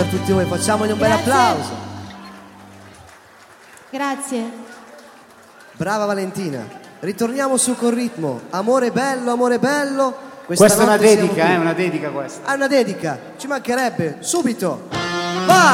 Per tutti voi, facciamogli un bel applauso. Grazie. Brava Valentina. Ritorniamo su col ritmo. Amore bello, amore bello. Questa è una dedica, una dedica questa. È una dedica, ci mancherebbe. Subito. Va!